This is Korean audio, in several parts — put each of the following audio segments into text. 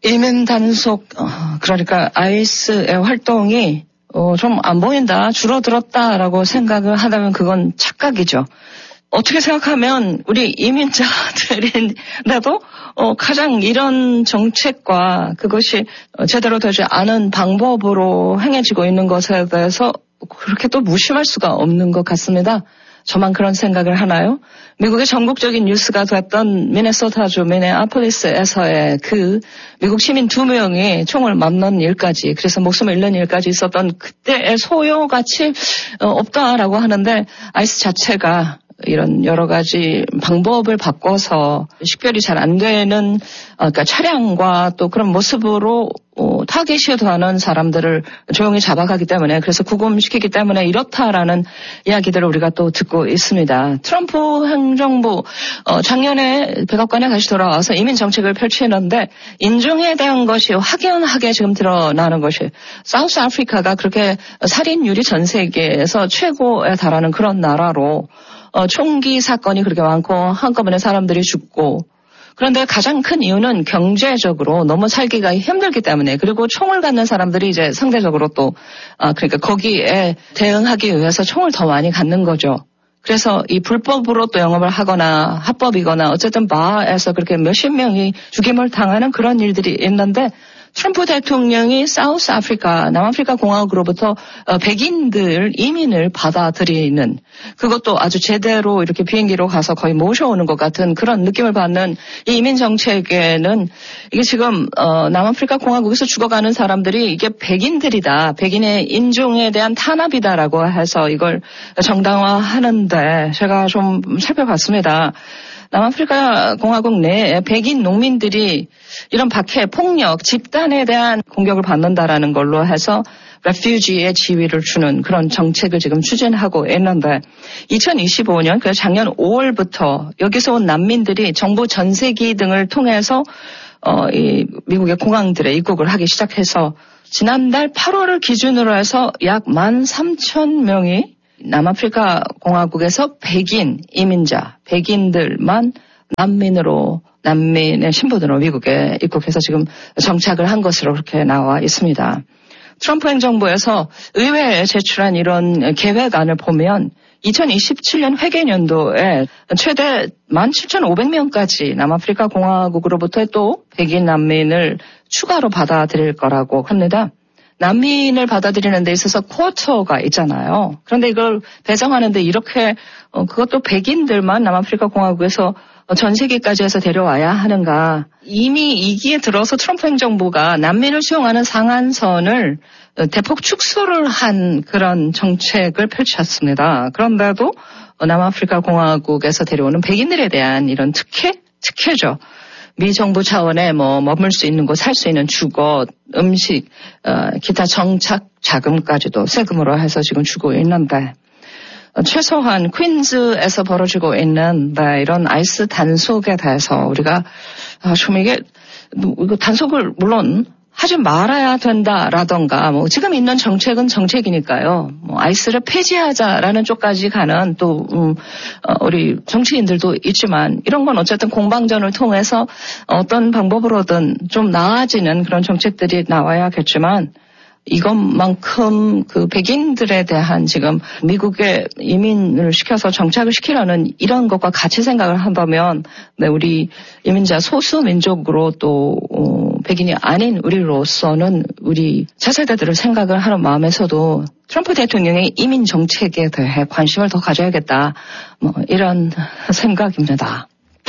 이민 단속, 그러니까 아이스의 활동이 좀 안 보인다, 줄어들었다라고 생각을 하다면 그건 착각이죠. 어떻게 생각하면 우리 이민자들인데도 가장 이런 정책과 그것이 제대로 되지 않은 방법으로 행해지고 있는 것에 대해서 그렇게 또 무심할 수가 없는 것 같습니다. 저만 그런 생각을 하나요? 미국의 전국적인 뉴스가 됐던 미네소타주 미네아폴리스에서의 그 미국 시민 2명이 총을 맞는 일까지, 그래서 목숨을 잃는 일까지 있었던 그때의 소요같이 없다라고 하는데, 아이스 자체가 이런 여러 가지 방법을 바꿔서 식별이 잘 안 되는 그러니까 차량과 또 그런 모습으로 타겟이 되는 사람들을 조용히 잡아가기 때문에, 그래서 구금시키기 때문에 이렇다라는 이야기들을 우리가 또 듣고 있습니다. 트럼프 행정부 작년에 백악관에 다시 돌아와서 이민 정책을 펼치는데 인종에 대한 것이 확연하게 지금 드러나는 것이, 사우스 아프리카가 그렇게 살인율이 전 세계에서 최고에 달하는 그런 나라로 총기 사건이 그렇게 많고 한꺼번에 사람들이 죽고, 그런데 가장 큰 이유는 경제적으로 너무 살기가 힘들기 때문에, 그리고 총을 갖는 사람들이 이제 상대적으로 또 그러니까 거기에 대응하기 위해서 총을 더 많이 갖는 거죠. 그래서 이 불법으로 또 영업을 하거나 합법이거나 어쨌든 바에서 그렇게 몇십 명이 죽임을 당하는 그런 일들이 있는데, 트럼프 대통령이 사우스 아프리카, 남아프리카 공화국으로부터 백인들 이민을 받아들이는, 그것도 아주 제대로 이렇게 비행기로 가서 거의 모셔오는 것 같은 그런 느낌을 받는 이 이민 정책에는, 이게 지금 남아프리카 공화국에서 죽어가는 사람들이 이게 백인들이다, 백인의 인종에 대한 탄압이다라고 해서 이걸 정당화하는데, 제가 좀 살펴봤습니다. 남아프리카 공화국 내에 백인 농민들이 이런 박해, 폭력, 집단에 대한 공격을 받는다라는 걸로 해서 레퓨지의 지위를 주는 그런 정책을 지금 추진하고 있는데, 2025년, 그래서 작년 5월부터 여기서 온 난민들이 정부 전세기 등을 통해서 이 미국의 공항들에 입국을 하기 시작해서 지난달 8월을 기준으로 해서 약 13,000명이 남아프리카 공화국에서 백인 이민자, 백인들만 난민의 신분으로 미국에 입국해서 지금 정착을 한 것으로 그렇게 나와 있습니다. 트럼프 행정부에서 의회에 제출한 이런 계획안을 보면 2027년 회계년도에 최대 17,500명까지 남아프리카 공화국으로부터 또 백인 난민을 추가로 받아들일 거라고 합니다. 난민을 받아들이는 데 있어서 쿼터가 있잖아요. 그런데 이걸 배정하는데 이렇게 그것도 백인들만 남아프리카 공화국에서 전 세계까지 해서 데려와야 하는가. 이미 2기에 들어서 트럼프 행정부가 난민을 수용하는 상한선을 대폭 축소를 한 그런 정책을 펼쳤습니다. 그런데도 남아프리카 공화국에서 데려오는 백인들에 대한 이런 특혜죠. 미 정부 차원에 머물 수 있는 곳, 살 수 있는 주거, 음식, 기타 정착 자금까지도 세금으로 해서 지금 주고 있는데, 최소한 퀸즈에서 벌어지고 있는 이런 아이스 단속에 대해서 우리가 좀 이거 단속을 물론 하지 말아야 된다라던가, 지금 있는 정책은 정책이니까요. 아이스를 폐지하자라는 쪽까지 가는 또 우리 정치인들도 있지만, 이런 건 어쨌든 공방전을 통해서 어떤 방법으로든 좀 나아지는 그런 정책들이 나와야겠지만, 이것만큼 그 백인들에 대한 지금 미국에 이민을 시켜서 정착을 시키려는 이런 것과 같이 생각을 한다면, 우리 이민자 소수 민족으로 또 백인이 아닌 우리로서는 우리 차세대들을 생각을 하는 마음에서도 트럼프 대통령의 이민 정책에 대해 관심을 더 가져야겠다, 이런 생각입니다.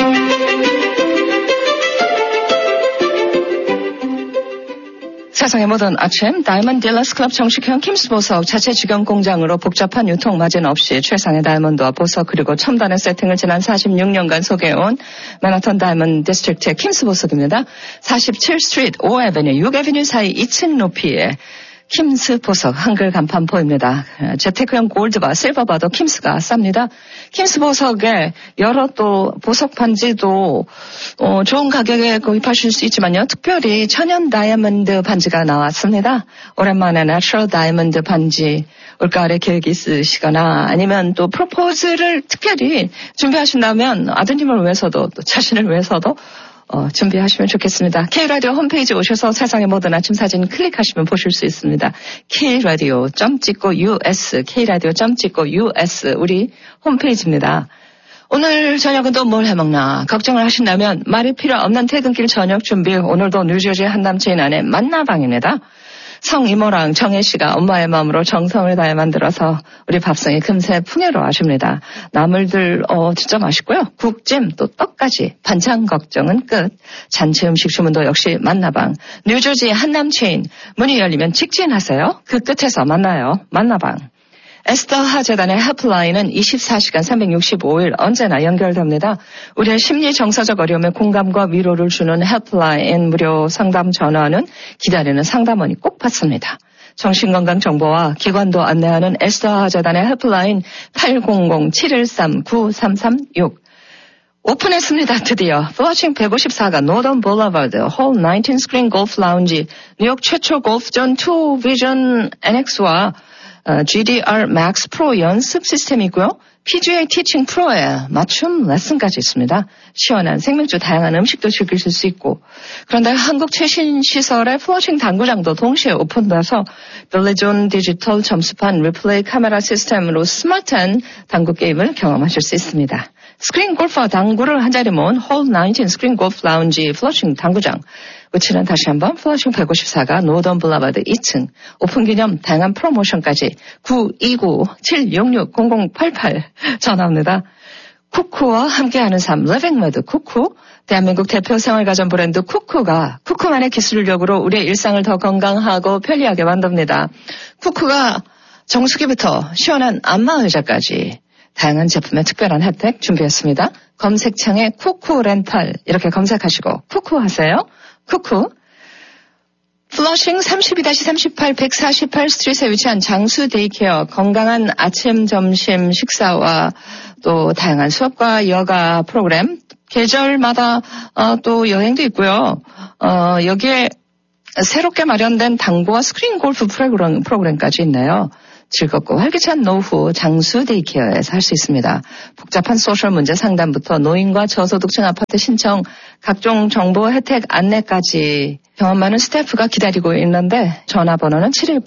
세상의 모든 아침, 다이먼드 딜러스 클럽 정식형 킴스 보석 자체 직영 공장으로 복잡한 유통 마진 없이 최상의 다이먼드와 보석 그리고 첨단의 세팅을 지난 46년간 소개해온 맨하탄 다이먼드 디스트릭트의 킴스 보석입니다. 47스트리트 5에베뉴 6에베뉴 사이 2층 높이에 킴스 보석 한글 간판 보입니다. 재테크형 골드바, 실버바도 킴스가 쌉니다. 킴스 보석에 여러 또 보석 반지도 좋은 가격에 구입하실 수 있지만요. 특별히 천연 다이아몬드 반지가 나왔습니다. 오랜만에 내추럴 다이아몬드 반지 올가을에 계획이 있으시거나 아니면 또 프로포즈를 특별히 준비하신다면 아드님을 위해서도 또 자신을 위해서도 준비하시면 좋겠습니다. K라디오 홈페이지 오셔서 세상의 모든 아침 사진 클릭하시면 보실 수 있습니다. K라디오.US, K라디오.US 우리 홈페이지입니다. 오늘 저녁은 또 뭘 해먹나 걱정을 하신다면 말이 필요 없는 퇴근길 저녁 준비 오늘도 뉴저지 한남체인 안에 만나방입니다. 성이모랑 정혜씨가 엄마의 마음으로 정성을 다해 만들어서 우리 밥상이 금세 풍요로 하십니다. 나물들 진짜 맛있고요. 국찜 또 떡까지 반찬 걱정은 끝. 잔치 음식 주문도 역시 만나방. 뉴저지 한남체인 문이 열리면 직진하세요. 그 끝에서 만나요. 만나방. 에스더 재단의 헬프라인은 24시간 365일 언제나 연결됩니다. 우리의 심리 정서적 어려움에 공감과 위로를 주는 헬프라인 무료 상담 전화는 기다리는 상담원이 꼭 받습니다. 정신건강 정보와 기관도 안내하는 에스더 재단의 헬프라인 800-713-9336 오픈했습니다. 드디어 플러싱 154가 노던 볼라바드 홀 19 스크린 골프 라운지 뉴욕 최초 골프존 2 비전 NX와 GDR Max Pro 연습 시스템이고요. PGA 티칭 프로의 맞춤 레슨까지 있습니다. 시원한 생맥주 다양한 음식도 즐기실 수 있고 그런데 한국 최신 시설의 플러싱 당구장도 동시에 오픈돼서 빌리존 디지털 점수판 리플레이 카메라 시스템으로 스마트한 당구 게임을 경험하실 수 있습니다. 스크린 골프와 당구를 한자리 모은 홀 19 스크린 골프 라운지 플러싱 당구장 위치는 다시 한번 플러싱 154가 노던 블라바드 2층 오픈 기념 다양한 프로모션까지 929-766-0088 전화합니다. 쿠쿠와 함께하는 삶 리빙메드 쿠쿠 대한민국 대표 생활가전 브랜드 쿠쿠가 쿠쿠만의 기술력으로 우리의 일상을 더 건강하고 편리하게 만듭니다. 쿠쿠가 정수기부터 시원한 안마의자까지 다양한 제품의 특별한 혜택 준비했습니다. 검색창에 쿠쿠 렌탈 이렇게 검색하시고 쿠쿠 하세요. 쿠쿠. 플러싱 32-38 148 스트리트에 위치한 장수 데이케어 건강한 아침 점심 식사와 또 다양한 수업과 여가 프로그램 계절마다 또 여행도 있고요. 여기에 새롭게 마련된 당구와 스크린 골프 프로그램까지 있네요. 즐겁고 활기찬 노후 장수 데이케어에서 할 수 있습니다. 복잡한 소셜 문제 상담부터 노인과 저소득층 아파트 신청, 각종 정보 혜택 안내까지 경험 많은 스태프가 기다리고 있는데 전화번호는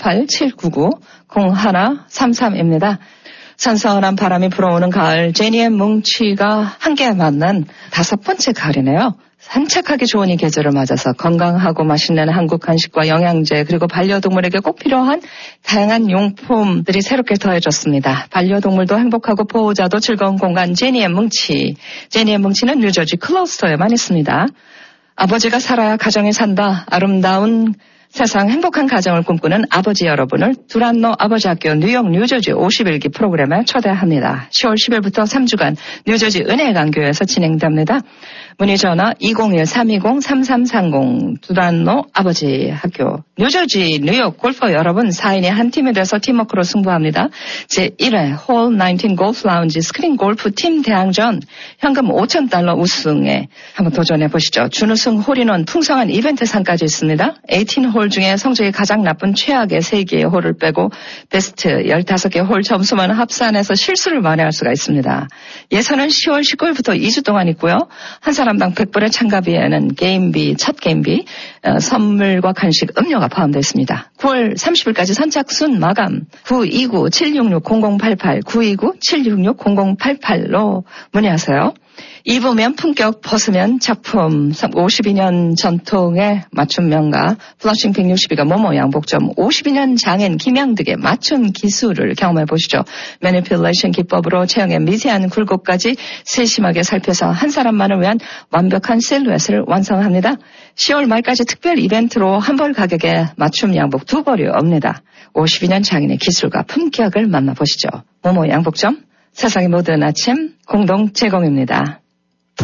718-799-0133입니다. 선선한 바람이 불어오는 가을, 제니의 뭉치가 함께 만난 5번째 가을이네요. 산책하기 좋은 이 계절을 맞아서 건강하고 맛있는 한국 간식과 영양제 그리고 반려동물에게 꼭 필요한 다양한 용품들이 새롭게 더해졌습니다. 반려동물도 행복하고 보호자도 즐거운 공간 제니의 뭉치. 제니의 뭉치는 뉴저지 클로스터에만 있습니다. 아버지가 살아야 가정이 산다. 아름다운 세상 행복한 가정을 꿈꾸는 아버지 여러분을 두란노 아버지학교 뉴욕 뉴저지 51기 프로그램에 초대합니다. 10월 10일부터 3주간 뉴저지 은혜강교에서 진행됩니다. 문의 전화 201-320-3330 두란노 아버지 학교 뉴저지 뉴욕 골퍼 여러분 4인이 한 팀이 돼서 팀워크로 승부합니다. 제1회 홀 19 골프 라운지 스크린 골프 팀 대항전 현금 $5,000 우승에 한번 도전해 보시죠. 준우승 홀인원 풍성한 이벤트상까지 있습니다. 18홀 중에 성적이 가장 나쁜 최악의 3개의 홀을 빼고 베스트 15개 홀 점수만 합산해서 실수를 만회할 수가 있습니다. 예선은 10월 19일부터 2주 동안 있고요. 한 사람당 100불의 참가비에는 게임비, 첫 게임비, 선물과 간식, 음료가 포함되어 있습니다. 9월 30일까지 선착순 마감 929-766-0088, 929-766-0088로 문의하세요. 입으면 품격, 벗으면 작품, 52년 전통의 맞춤 명가, 플러싱 162가 모모 양복점, 52년 장인 김양득의 맞춤 기술을 경험해 보시죠. 매니플레이션 기법으로 체형의 미세한 굴곡까지 세심하게 살펴서 한 사람만을 위한 완벽한 실루엣을 완성합니다. 10월 말까지 특별 이벤트로 한 벌 가격에 맞춤 양복 2벌이 옵니다. 52년 장인의 기술과 품격을 만나보시죠. 모모 양복점, 세상의 모든 아침 공동 제공입니다.